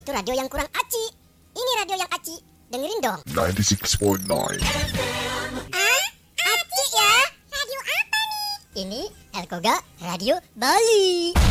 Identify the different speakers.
Speaker 1: Itu radio yang kurang aci. Ini radio yang aci. Dengerin dong.
Speaker 2: 96.9.
Speaker 1: Ah, aci ya? Radio apa nih? Ini Elkoga Radio Bali.